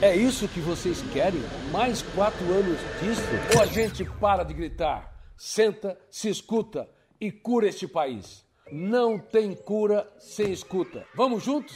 É isso que vocês querem? Mais 4 anos disso? Ou a gente para de gritar, senta, se escuta e cura este país? Não tem cura sem escuta. Vamos juntos?